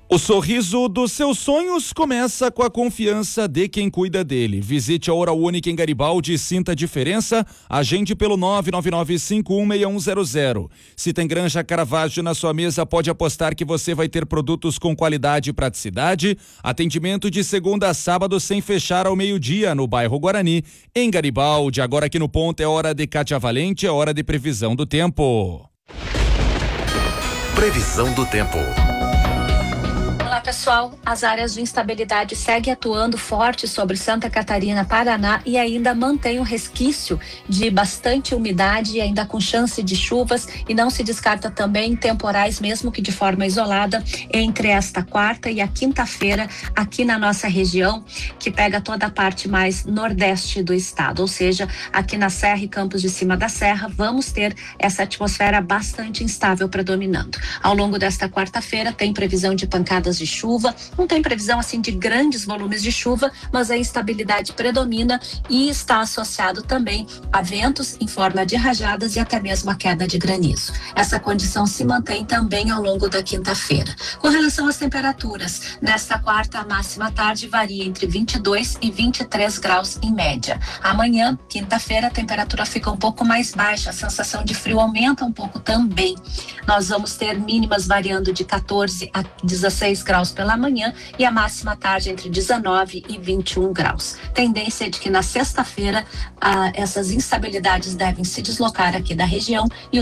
O sorriso dos seus sonhos começa com a confiança de quem cuida dele. Visite a Hora Única em Garibaldi e sinta a diferença. Agende pelo 999516100. Se tem Granja Caravaggio na sua mesa, pode apostar que você vai ter produtos com qualidade e praticidade. Atendimento de segunda a sábado sem fechar ao meio-dia no bairro Guarani, em Garibaldi. Agora aqui no ponto é hora de Cátia Valente, é hora de previsão do tempo. Previsão do tempo. Olá pessoal, as áreas de instabilidade seguem atuando forte sobre Santa Catarina, Paraná e ainda mantém um resquício de bastante umidade e ainda com chance de chuvas, e não se descarta também temporais, mesmo que de forma isolada, entre esta quarta e a quinta-feira aqui na nossa região, que pega toda a parte mais nordeste do estado, ou seja, aqui na Serra e Campos de Cima da Serra, vamos ter essa atmosfera bastante instável predominando. Ao longo desta quarta-feira tem previsão de pancadas de chuva, não tem previsão assim de grandes volumes de chuva, mas a instabilidade predomina e está associado também a ventos em forma de rajadas e até mesmo a queda de granizo. Essa condição se mantém também ao longo da quinta-feira. Com relação às temperaturas, nesta quarta a máxima tarde varia entre 22 e 23 graus em média. Amanhã, quinta-feira, a temperatura fica um pouco mais baixa, a sensação de frio aumenta um pouco também. Nós vamos ter mínimas variando de 14 a 16 graus pela manhã e a máxima tarde entre 19 e 21 graus. Tendência é de que na sexta-feira essas instabilidades devem se deslocar aqui da região e o